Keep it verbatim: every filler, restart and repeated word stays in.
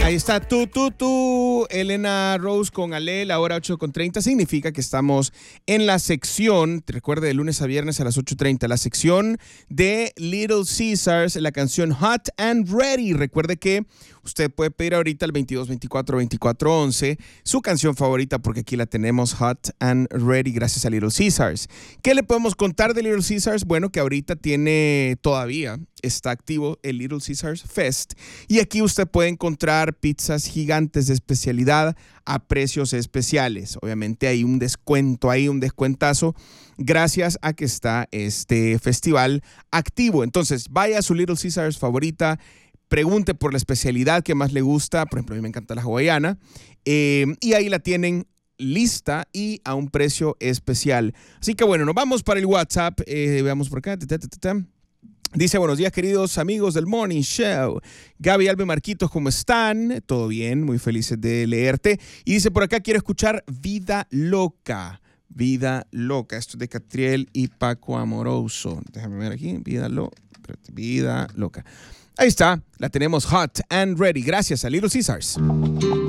Ahí está, tú, tú, tú, Elena Rose con Ale, la hora ocho con treinta. Significa que estamos en la sección, te recuerde, de lunes a viernes a las ocho treinta, la sección de Little Caesars, la canción Hot and Ready. Recuerde que usted puede pedir ahorita al veintidós veinticuatro veinticuatro once su canción favorita, porque aquí la tenemos Hot and Ready gracias a Little Caesars. ¿Qué le podemos contar de Little Caesars? Bueno, que ahorita tiene todavía, está activo el Little Caesars Fest, y aquí usted puede encontrar pizzas gigantes de especialidad a precios especiales. Obviamente hay un descuento, hay un descuentazo gracias a que está este festival activo. Entonces, vaya a su Little Caesars favorita, pregunte por la especialidad que más le gusta. Por ejemplo, a mí me encanta la hawaiana, eh, y ahí la tienen lista y a un precio especial. Así que bueno, nos vamos para el WhatsApp. Eh, veamos por acá. Dice, buenos días, queridos amigos del Morning Show. Gaby, Albe, Marquitos, ¿cómo están? Todo bien, muy felices de leerte. Y dice por acá, quiero escuchar Vida Loca. Vida Loca. Esto es de Catriel y Paco Amoroso. Déjame ver aquí. Vida Loca. Vida Loca. Ahí está. La tenemos Hot and Ready. Gracias a Little Caesars.